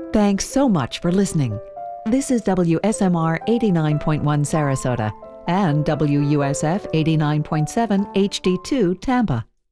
Thanks so much for listening. This is WSMR 89.1 Sarasota and WUSF 89.7 HD2 Tampa.